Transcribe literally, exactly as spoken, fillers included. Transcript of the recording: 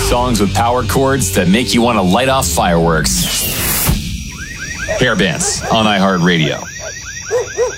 Songs with power chords that make you want to light off fireworks. Hair Bands on iHeartRadio.